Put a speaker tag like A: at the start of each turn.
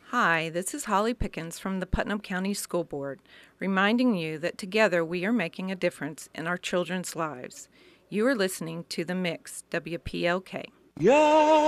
A: Hi, this is Holly Pickens from the Putnam County School Board, reminding you that together we are making a difference in our children's lives. You are listening to The Mix, WPLK.
B: Yeah.